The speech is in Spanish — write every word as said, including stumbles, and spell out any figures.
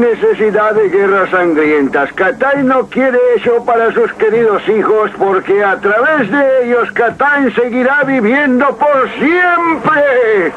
necesidad de guerras sangrientas. Catán no quiere eso para sus queridos hijos porque a través de ellos Catán seguirá viviendo por siempre.